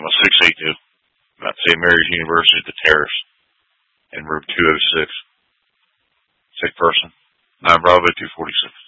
a 682. I'm at St. Mary's University at the Terrace in room 206. Sick person. 9 Bravo 246.